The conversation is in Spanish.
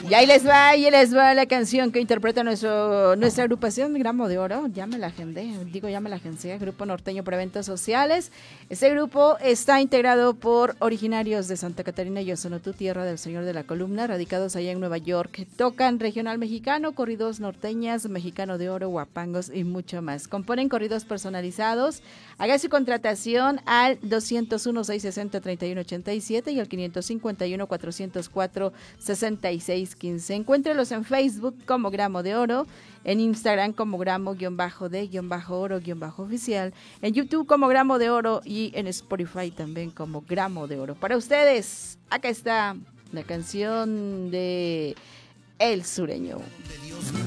Y ahí les va la canción que interpreta nuestra agrupación Gramo de Oro. Ya me la agencié, Grupo Norteño por Eventos Sociales. Este grupo está integrado por originarios de Santa Catarina y Ozonotu, tierra del Señor de la Columna, radicados allá en Nueva York. Tocan regional mexicano, corridos norteñas, mexicano de oro, guapangos y mucho más. Componen corridos personalizados. Haga su contratación al 201-660-3187 y al 551-404-6615. Encuéntrelos en Facebook como Gramo de Oro, en Instagram como Gramo-de-Oro-Oficial, en YouTube como Gramo de Oro y en Spotify también como Gramo de Oro. Para ustedes, acá está la canción de El Sureño.